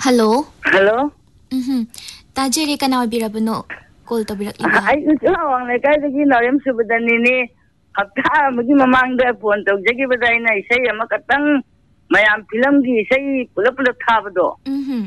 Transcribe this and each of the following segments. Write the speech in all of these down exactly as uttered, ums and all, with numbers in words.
Hello. Hello. Mhm. Tajere kana obirabano call to birak iba. Ay usawang le kay dagi narem subadani ni hapta magi mamangda phone to jagi badai na isai ama katang mayam film gi isai pulap pulap thabado. Mhm.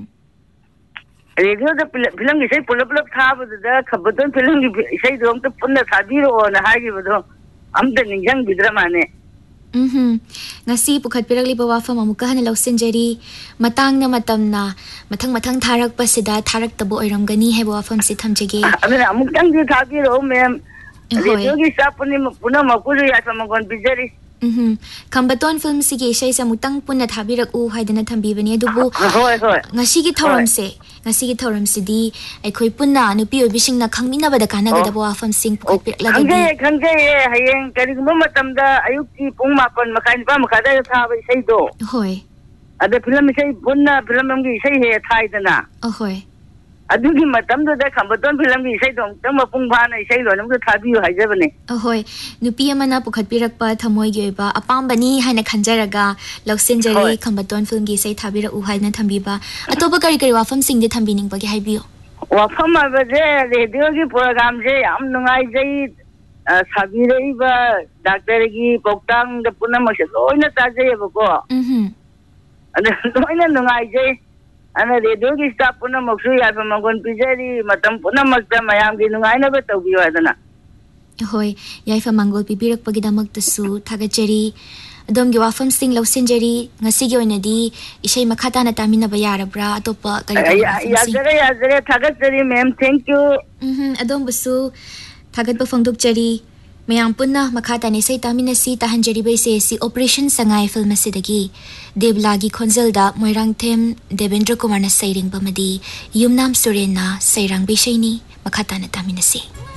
Radio da film gi isai pulap pulap thabado da khabadon film gi isai dom to punna thabiro na hagi bado amda ningjang bidramane. Mhm. Ngasi pukhat piragli ba wafam amuka hana lausinjari matang na matam na mathang mathang tharak pa sida tharak tabo oiramgani hai wafam si thamjage. Amena amutang gi thabiro ma'am. Radio gi sapuni puna makuru ya samagon bijari. Mhm. Kambaton film sige isai sa mutang punna thabirak u haidana thambibani adubu. Hoi hoi. Ngasi gi thoram se ngasi gi thoram sidi aikhoi punna nupi obising na khangmina bada kana gada wafam sing pukhat piraglagi. Khangjaye khangjaye hayeng karigumba matamda ayukti pung mapan makan pa makada thaba isai do. Hoi. Ada film isai punna film amgi isai he thaidana. Ahoi. Adugi matamda da kambaton film gi isai dong tang mapung phana isai lo namga thabiyo haijabane. Ahoi. Nupi amana pukhat pirakpa thamoi gi ba apambani haina khanjaraga lausinjari kambaton film gi isai thabira u haina thambiba atoba kari kari wafam sing de thambining bagi haibiyo. Wafam abaje radio gi program je yam nungai jai sabirei ba doctor gi poktang da punna mak loina tajai bako. Mhm. Ada loina nungai jai ana radio gi staff punna maksu ya ba magon pijari matam punna makta mayam gi nungai na ba tawbiyo adana. Hoi, yaifa mangol pipirak pagi damak tasu thagachari adom gi wafam sing lausinjari ngasi gi oinadi isai makhata na tamina ba yarabra atopa kari kari ya jare ya jare thagachari ma'am, thank you. Mhm. Adom basu thagat ba fangdok chari mayam punna makhata ne sai tamina si tahanjari bai se si operation sangai film asidagi Deblagi khonjalda moirang them Devendra Kumar na sairing bamadi yumnam Surena sairang bishaini makhata na tamina si